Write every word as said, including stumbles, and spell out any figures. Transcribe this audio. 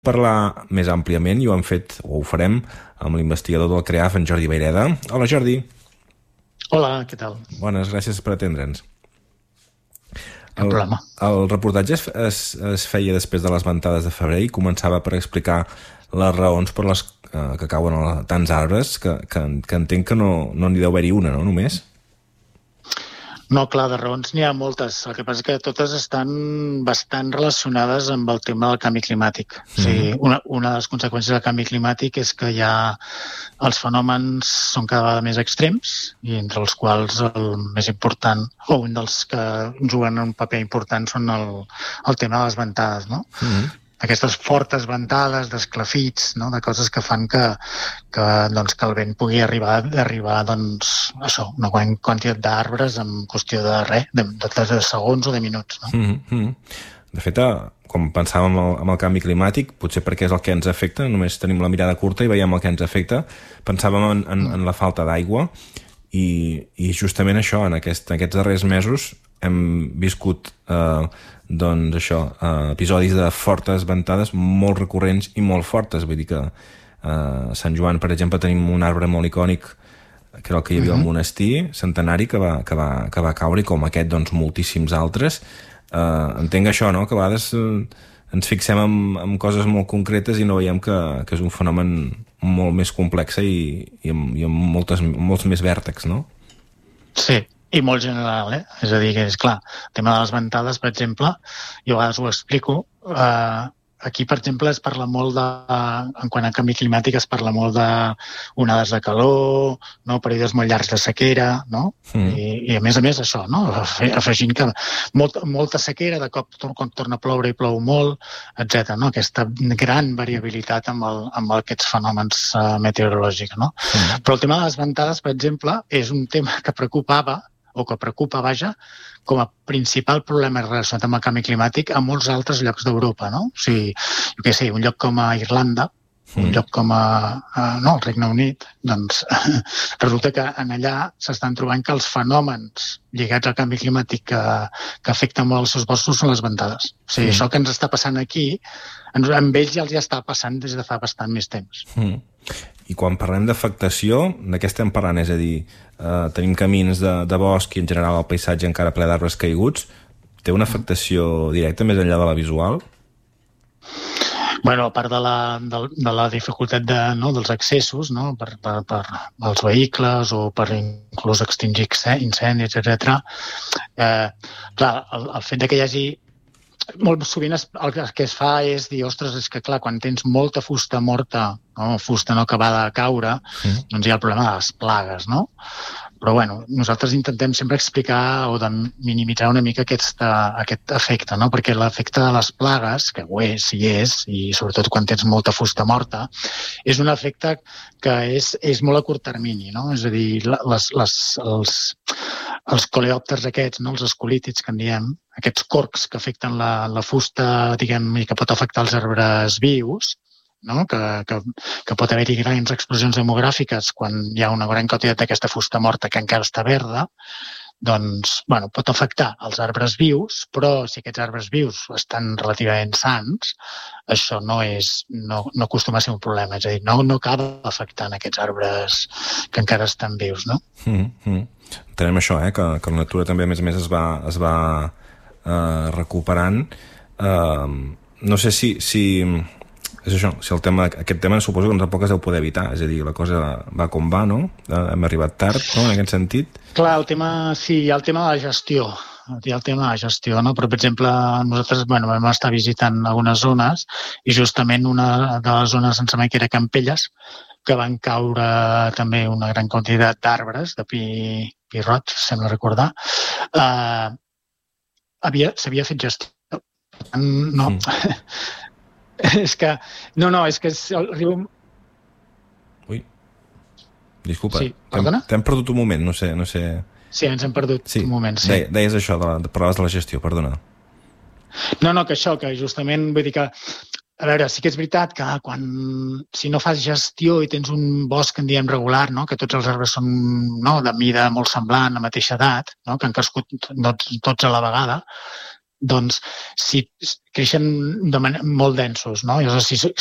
parlar més àmpliament i ho hem fet, o ho farem, amb l'investigador del CREAF, en Jordi Vayreda. Hola, Jordi. Hola, què tal? Bones, gràcies per atendre'ns. Cap problema. El reportatge es, es, es feia després de les ventades de febrer i començava per explicar les raons per les eh, que cauen tants arbres, que, que, que entenc que no n'hi no deu haver-hi una, no, només? No, clar, de raons n'hi ha moltes. El que passa és que totes estan bastant relacionades amb el tema del canvi climàtic. Mm. O sigui, una, una de les conseqüències del canvi climàtic és que ja els fenòmens són cada vegada més extrems i entre els quals el més important, o un dels que juguen un paper important són el, el tema de les ventades, no? Mm. Aquestes fortes ventades d'esclafits, no? De coses que fan que, que, doncs, que el vent pugui arribar, arribar doncs, això, una gran quantitat d'arbres en qüestió de res, de, de, de segons o de minuts. No? Mm-hmm. De fet, quan pensàvem en el, en el canvi climàtic, potser perquè és el que ens afecta, només tenim la mirada curta i veiem el que ens afecta, pensàvem en, en, en la falta d'aigua i, i justament això, en, aquest, en aquests darrers mesos hem viscut eh, doncs això, eh, episodis de fortes ventades molt recurrents i molt fortes. Vull dir que eh, a Sant Joan, per exemple, tenim un arbre molt icònic, que era el que hi havia al monestir centenari, que va, que, va, que va caure, i com aquest, doncs, moltíssims altres. Eh, entenc això, no?, que a vegades eh, ens fixem en, en coses molt concretes i no veiem que, que és un fenomen molt més complex i, i, amb, i amb moltes, molts més vèrtexs, no? Sí. I molt general, eh? És a dir, que és clar, el tema de les ventades, per exemple, jo a vegades ho explico, eh, aquí, per exemple, es parla molt de, en quant a canvi climàtic, es parla molt de onades de calor, no? Períodes molt llargs de sequera, no? Mm. I, I a més a més això, no? Afegint que molta, molta sequera, de cop quan torna a ploure i plou molt, etcètera. No? Aquesta gran variabilitat amb, el, amb aquests fenòmens uh, meteorològics, no? Mm. Però el tema de les ventades, per exemple, és un tema que preocupava o que preocupa, vaja, com a principal problema relacionat amb el canvi climàtic a molts altres llocs d'Europa, no? O sigui, jo què sé, un lloc com a Irlanda, mm. un lloc com a, a no, el Regne Unit, doncs resulta que en allà s'estan trobant que els fenòmens lligats al canvi climàtic que, que afecten molt els seus boscos són les ventades. O sigui, mm. això que ens està passant aquí, ens, amb ells ja els ja està passant des de fa bastant més temps. Mm. I quan parlem d'afectació, de què estem parlant? És a dir, eh, tenim camins de, de bosc i en general el paisatge encara ple d'arbres caiguts. Té una afectació directa més enllà de la visual? Bueno, a part de la, de, de la dificultat de, no, dels accessos, no, per, per, per als vehicles o per inclús extingir incendis, etcètera. Eh, clar, el, el fet de que hi hagi molt sovint es, el que es fa és dir, ostres, és que clar, quan tens molta fusta morta, no, fusta no acabada de caure, mm. doncs hi ha el problema de les plagues, no? Però bueno, nosaltres intentem sempre explicar o de minimitzar una mica aquest, aquest efecte, no? Perquè l'efecte de les plagues, que ho és, hi és, i sobretot quan tens molta fusta morta, és un efecte que és, és molt a curt termini, no? És a dir, les, les, els, els coleòpters aquests, no? Els escolítids que en diem, aquests corcs que afecten la, la fusta, diguem, i que pot afectar els arbres vius, no? que, que, que pot haver-hi grans explosions demogràfiques quan hi ha una gran quantitat d'aquesta fusta morta que encara està verda, doncs, bueno, pot afectar els arbres vius, però si aquests arbres vius estan relativament sans, això no és, no, no acostuma a ser un problema, és a dir, no, no acaba afectant aquests arbres que encara estan vius, no? Mm -hmm. Tenim això, eh? que, que la natura també, a més a més, es va, es va uh, recuperant. Uh, no sé si... si... És això, si el tema, aquest tema suposo que tampoc es deu poder evitar, és a dir, la cosa va com va, no? Hem arribat tard, no?, en aquest sentit. Clar, el tema, sí, hi ha el tema de la gestió, hi ha el tema de la gestió, no? Però, per exemple, nosaltres, bueno, vam estar visitant algunes zones i justament una de les zones, em sembla que era Campelles, que van caure també una gran quantitat d'arbres, de pi, pi roig, sembla recordar, eh, havia, s'havia fet gestió. No... Mm. És que... No, no, és que arriba... Ui, disculpa. Sí, perdona? T'hem perdut un moment, no sé... No sé... Sí, ens hem perdut sí. un moment, sí. De, deies això, de la, de, parlaves de la gestió, perdona. No, no, que això, que justament, vull dir que... A veure, sí que és veritat que quan... Si no fas gestió i tens un bosc, en diem regular, no?, que tots els arbres són, no?, de mida molt semblant, a mateixa edat, no?, que han crescut tots, tots a la vegada, doncs si creixen de manera molt densos, no? I si,